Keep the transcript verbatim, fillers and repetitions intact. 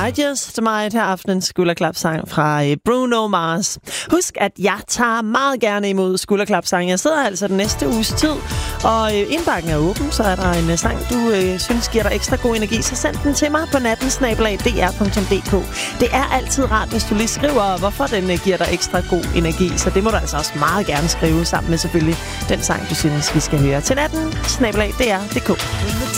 I Just Might her aftenens skulderklapsang fra Bruno Mars. Husk, at jeg tager meget gerne imod skulderklapsang. Jeg sidder altså den næste uges tid, og indbakken er åben, så er der en sang, du øh, synes giver dig ekstra god energi, så send den til mig på natten snabel-a d r punktum d k. Det er altid rart, hvis du lige skriver, hvorfor den øh, giver dig ekstra god energi, så det må du altså også meget gerne skrive sammen med selvfølgelig den sang, du synes, vi skal høre. Til natten snabel-a d r punktum d k.